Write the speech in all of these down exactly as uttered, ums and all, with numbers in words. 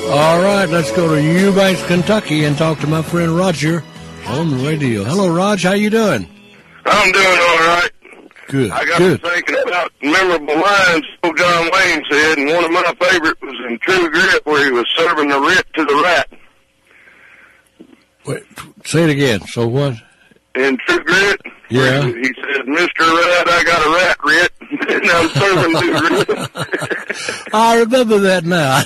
All right, let's go to Eubanks, Kentucky, and talk to my friend Roger on the radio. Hello, Rog. How you doing? I'm doing all right. Good. I got Good. to thinking about memorable lines old John Wayne said, and one of my favorite was in True Grit, where he was serving the writ to the rat. Wait, say it again. So what? In True Grit, yeah, he said, "Mister Rat, I got a rat writ, and I'm serving the writ." I remember that now.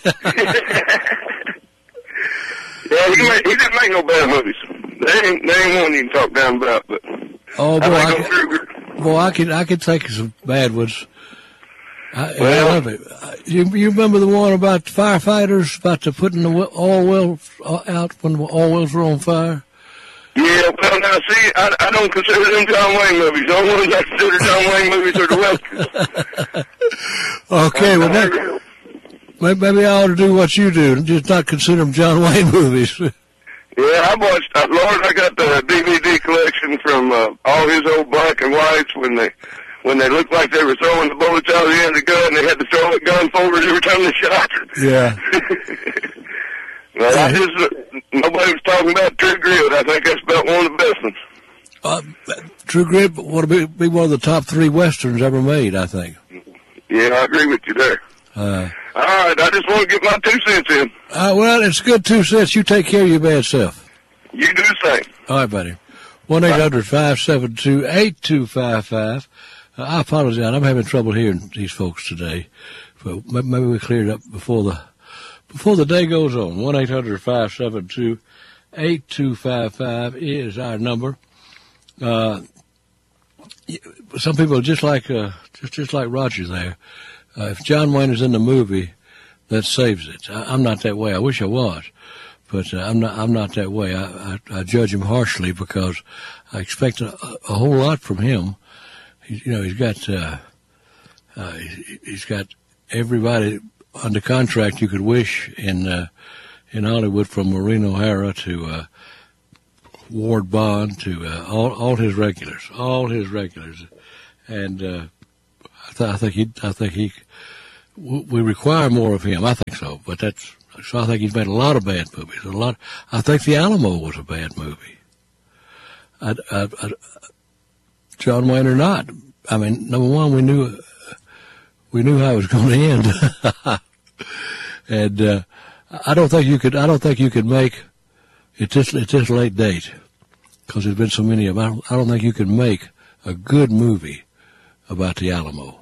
Yeah, he, made, he didn't make no bad movies. They ain't, they ain't one you can talk down about, but oh boy, I, I, I can, boy, I could I could take some bad ones. I, well, I love it. You you remember the one about the firefighters about the putting the oil wells out when the oil wells were on fire? Yeah, well, now, see, I, I don't consider them John Wayne movies. The only ones I consider John Wayne movies are the Westerns. Okay, well, that, maybe I ought to do what you do, and just not consider them John Wayne movies. Yeah, I watched, uh, Lord, I got the D V D collection from uh, all his old black and whites when they when they looked like they were throwing the bullets out of the end of the gun, and they had to throw it gun forward every time they shot. Yeah. Well, I just, uh, nobody was talking about True Grit. I think that's about one of the best ones. Uh, True Grit would be, be one of the top three Westerns ever made, I think. Yeah, I agree with you there. Uh, All right, I just want to get my two cents in. Uh, well, it's good two cents. You take care of your bad self. You do the same. All right, buddy. one eight hundred five seven two eight two five five. Uh, I apologize. I'm having trouble hearing these folks today. But maybe we cleared it up before the before the day goes on. one eight hundred five seven two eight two five five is our number. Uh, some people are just like uh, just just like Roger there. Uh, if John Wayne is in the movie, that saves it. I, I'm not that way. I wish I was, but uh, I'm not. I'm not that way. I, I, I judge him harshly because I expect a, a whole lot from him. He, you know, he's got uh, uh, he, he's got everybody under contract you could wish in uh, in Hollywood, from Maureen O'Hara to uh, Ward Bond to uh, all all his regulars, all his regulars, and uh, I, th- I think he I think he we require more of him. I think so, but that's so. I think he's made a lot of bad movies. A lot. I think The Alamo was a bad movie. I, I, I, John Wayne or not, I mean, number one, we knew we knew how it was going to end, and uh, I don't think you could. I don't think you could make it this at this late date, because there's been so many of them. I don't, I don't think you can make a good movie about the Alamo.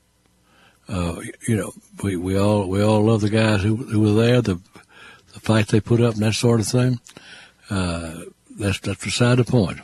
Uh, you know, we, we all we all love the guys who, who were there, the the fight they put up, and that sort of thing. Uh, that's that's beside the point.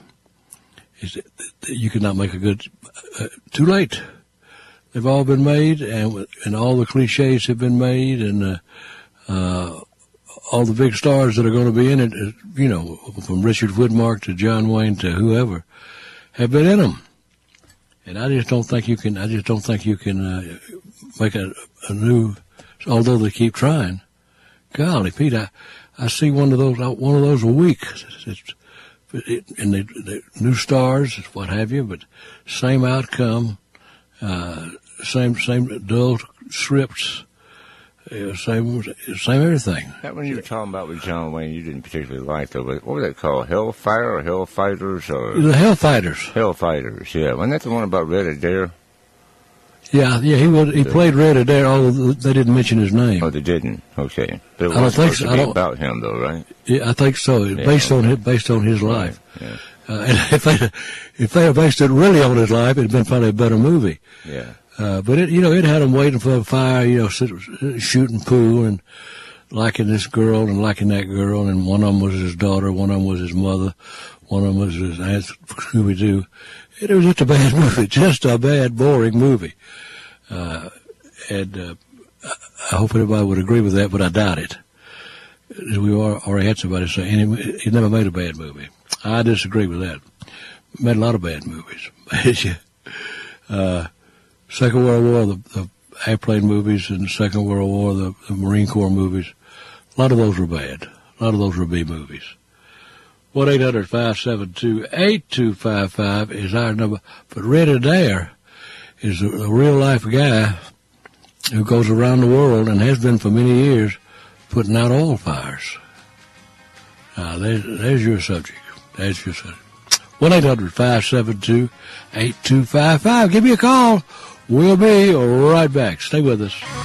Is you cannot make a good. Uh, too late. They've all been made, and and all the cliches have been made, and uh, uh, all the big stars that are going to be in it, you know, from Richard Widmark to John Wayne to whoever, have been in them. And I just don't think you can. I just don't think you can uh, make a, a new. Although they keep trying. Golly, Pete, I, I see one of those. One of those a week. It's, it, and the, the new stars, what have you, but same outcome, uh, same same dull scripts, uh, same same everything. That one you were talking about with John Wayne, you didn't particularly like, though. But what was that called? Hellfire or Hellfighters or the Hellfighters? Hellfighters, yeah. Wasn't that the one about Red Adair? Yeah, yeah. He was. He played Red Adair, although they didn't mention his name. Oh, they didn't. Okay, but it I don't was think supposed so. to I be don't, about him, though, right? Yeah, I think so. Yeah, based okay. on his, based on his life. Yeah. Uh, and if they if they had based it really on his life, it'd been probably a better movie. Yeah. Uh, but it, you know, it had him waiting for a fire, you know, sit, shooting pool and liking this girl and liking that girl, and one of them was his daughter, one of them was his mother, one of them was his aunt, Scooby-Doo. It was just a bad movie, just a bad, boring movie. Uh, and uh, I hope everybody would agree with that, but I doubt it. We already had somebody say he, he never made a bad movie. I disagree with that. Made a lot of bad movies. uh, Second World War, the, the airplane movies, and the Second World War, the, the Marine Corps movies. A lot of those were bad. A lot of those were B movies. one eight hundred five seven two eight two five five is our number. But Red Adair is a, a real-life guy who goes around the world and has been for many years putting out oil fires. Uh, there's, there's your subject. There's your subject. one eight hundred five seven two eight two five five. Give me a call. We'll be right back. Stay with us.